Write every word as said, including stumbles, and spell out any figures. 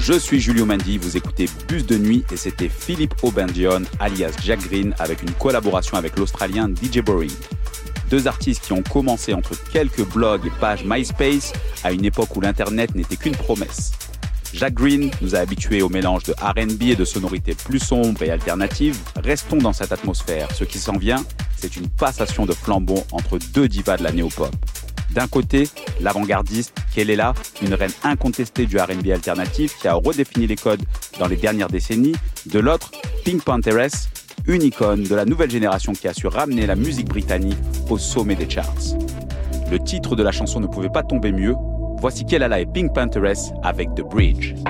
Je suis Julio Mendy, vous écoutez Bus de nuit et c'était Philippe Aubendion alias Jack Green avec une collaboration avec l'Australien D J Boring. Deux artistes qui ont commencé entre quelques blogs et pages MySpace à une époque où l'internet n'était qu'une promesse. Jack Green nous a habitués au mélange de R and B et de sonorités plus sombres et alternatives. Restons dans cette atmosphère. Ce qui s'en vient, c'est une passation de flambeau entre deux divas de la néo-pop. D'un côté, l'avant-gardiste Kelela, une reine incontestée du R and B alternatif qui a redéfini les codes dans les dernières décennies. De l'autre, Pink Pantheress, une icône de la nouvelle génération qui a su ramener la musique britannique au sommet des charts. Le titre de la chanson ne pouvait pas tomber mieux. Voici Kelela et Pink Pantheress avec The Bridge.